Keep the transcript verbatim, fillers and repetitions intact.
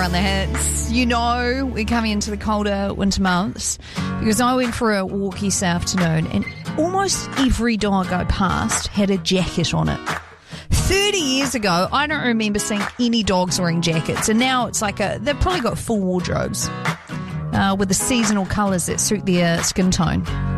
On the hits. You know we're coming into the colder winter months because I went for a walk this afternoon and almost every dog I passed had a jacket on it. thirty years ago, I don't remember seeing any dogs wearing jackets, and now it's like a they've probably got full wardrobes uh, with the seasonal colours that suit their skin tone.